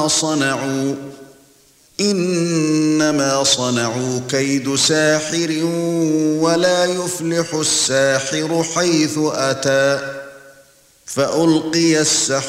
صنعوا إنما صنعوا كيد ساحر ولا يفلح الساحر حيث أتى فألقي السحرة